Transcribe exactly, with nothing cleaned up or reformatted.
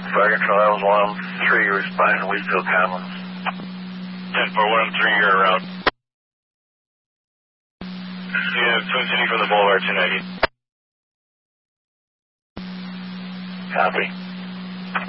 Fire Control, that was one three, responding to Wheatfield Commons. ten four one three, you're route. Yeah, Twin City from the Boulevard, two ninety. Copy.